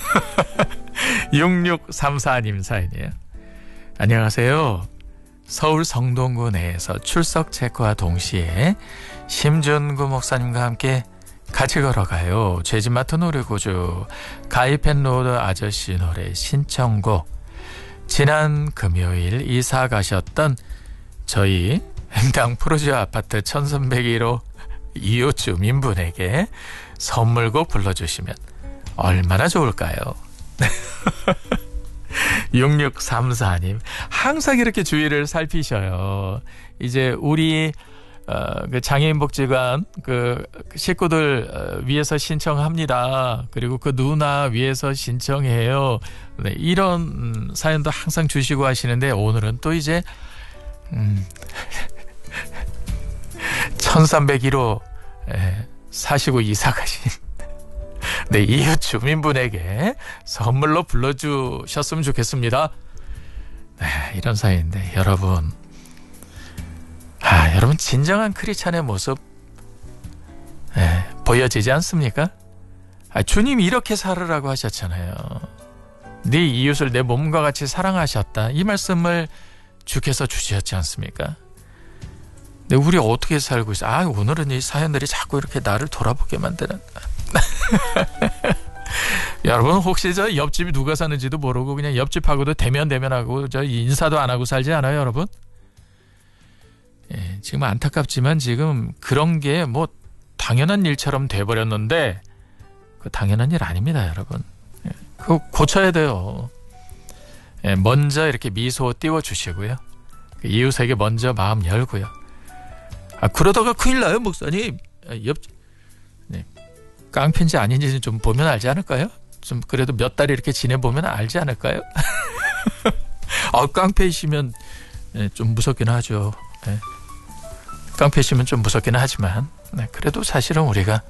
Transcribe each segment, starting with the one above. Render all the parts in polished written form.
6634님 사연이에요. 안녕하세요. 서울 성동구 내에서 출석 체크와 동시에 심준구 목사님과 함께 같이 걸어가요. 죄진 맡은 노래고주 가이펜로드 아저씨 노래 신청곡. 지난 금요일 이사 가셨던 저희 행당 프로지오 아파트 1301호 이웃 주민분에게 선물곡 불러주시면 얼마나 좋을까요? 6634님 항상 이렇게 주위를 살피셔요. 이제 우리 그 장애인복지관 그 식구들 위해서 신청합니다. 그리고 그 누나 위해서 신청해요. 네, 이런 사연도 항상 주시고 하시는데 오늘은 또 이제 1301호 사시고 이사 가신 네, 이웃 주민분에게 선물로 불러주셨으면 좋겠습니다. 네, 이런 사연인데 여러분, 여러분 진정한 크리스찬의 모습 보여지지 않습니까? 주님이 이렇게 살으라고 하셨잖아요. 네 이웃을 내 몸과 같이 사랑하셨다. 이 말씀을 주께서 주셨지 않습니까? 근데 우리 어떻게 살고 있어? 오늘은 이 사연들이 자꾸 이렇게 나를 돌아보게 만드는. 여러분 혹시 저 옆집이 누가 사는지도 모르고 그냥 옆집하고도 대면하고 저 인사도 안 하고 살지 않아요, 여러분? 지금 안타깝지만 지금 그런 게 뭐 당연한 일처럼 돼버렸는데 그 당연한 일 아닙니다, 여러분. 그거 고쳐야 돼요. 먼저 이렇게 미소 띄워주시고요. 이웃에게 먼저 마음 열고요. 그러다가 큰일 나요, 목사님. 깡패인지 아닌지 좀 보면 알지 않을까요? 좀 그래도 몇 달 이렇게 지내보면 알지 않을까요? 깡패이시면 좀 무섭긴 하죠. 깡패이시면 좀 무섭긴 하지만 그래도 사실은 우리가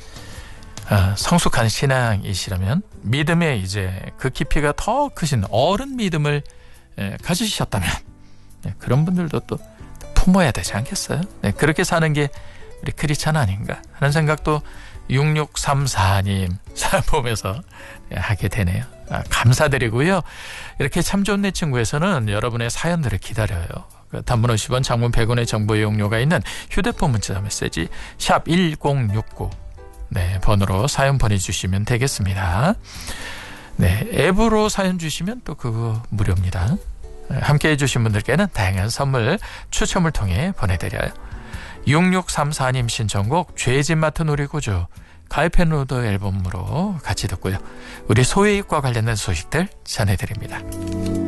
성숙한 신앙이시라면 믿음의 이제 그 깊이가 더 크신 어른 믿음을 가지셨다면 그런 분들도 또 품어야 되지 않겠어요? 그렇게 사는 게 우리 크리스찬 아닌가 하는 생각도 6634님 사연 보면서 하게 되네요. 감사드리고요. 이렇게 참 좋은 내 친구에서는 여러분의 사연들을 기다려요. 단문 50원, 장문 100원의 정보 이용료가 있는 휴대폰 문자 메시지 샵 1069 번호로 사연 보내주시면 되겠습니다. 앱으로 사연 주시면 또 그거 무료입니다. 함께해 주신 분들께는 다양한 선물 추첨을 통해 보내드려요. 6634님 신청곡 죄진 맡은 우리 고주 가이펜로드 앨범으로 같이 듣고요. 우리 소외익과 관련된 소식들 전해드립니다.